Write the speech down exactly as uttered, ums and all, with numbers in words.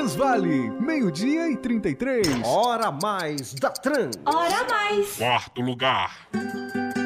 Transvale, meio-dia e trinta e três. Hora mais da Trans. Hora mais. Quarto lugar.